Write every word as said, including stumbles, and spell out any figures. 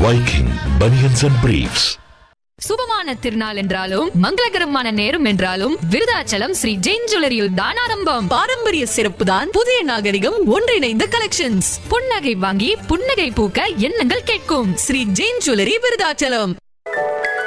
Viking Bunions and Briefs. சுபமான திருநாள் என்றாலும் மங்களகரமான நேரம் என்றாலும் விருதாச்சலம் ஸ்ரீ ஜெயின் ஜுவல்லரியில் தான் ஆரம்பம். பாரம்பரிய சிறப்பு தான் புதிய நாகரிகம் ஒன்றிணைந்த கலெக்ஷன்ஸ். புன்னகை வாங்கி புன்னகை பூக்க எண்ணங்கள் கேட்கும். ஸ்ரீ ஜெயின் ஜுவல்லரி விருதாச்சலம்.